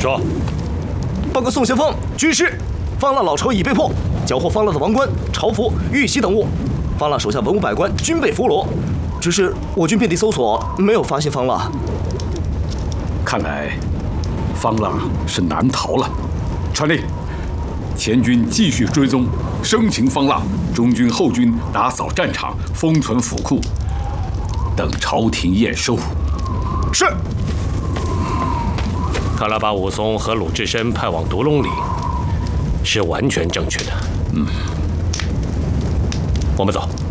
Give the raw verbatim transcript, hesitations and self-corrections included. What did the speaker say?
说。 报告宋先锋，军师，方腊老巢已被破，缴获方腊的王冠、朝服、玉玺等物，方腊手下文武百官均被俘虏。只是我军遍地搜索，没有发现方腊。 看来，方腊是难逃了。传令，前军继续追踪，生擒方腊；中军后军打扫战场，封存府库，等朝廷验收。 是。 看来把武松和鲁智深派往独龙岭是完全正确的。 嗯， 我们走。